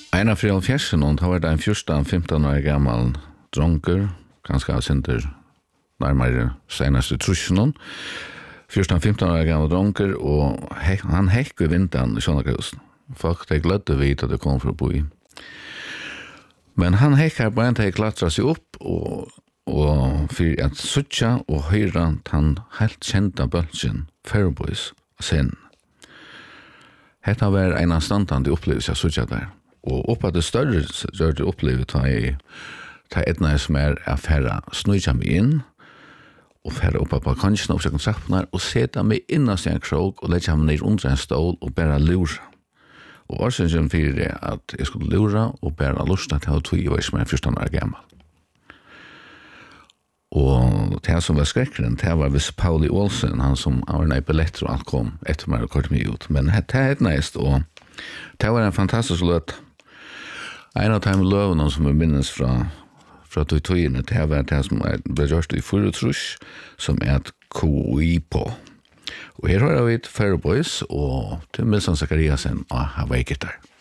En av 44 och han var det en 14-15 år gammal dronker, ganska avsender närmare senaste truschen. 14-15 år gammal dronker och han häck i vintern i Sjönakahusen. Folk det glödde vid att det kom från boi. Men han häckar bara inte klattra sig upp och för att sucha och höra han helt kända bölsen Fairboys sen. Detta var en anstantande upplevelse jag sucha där. Och uppa det större gör det upplevet ta etna som affära snöja mig in och färra uppa på balkongen och försöka trapporna och sätta mig innast i en krog och lägga mig ner under en stol och bara lura. Och årsaken för det att jag skulle lura och bara lusta till att 2 år som är 14 år gammal. Och det som var skräckren, det var visst Pauli Olsen, han som var när biljetter och allt kom efter mig och kort mig ut. Men det är ett näst och det var en fantastisk låt. En av de löven som jag minns från tøyene, det var det som ble gjort i Furutrus, som et Kuipo. Og her har vi Fairboys og til Milson Zachariasen og Hawaii Gitar.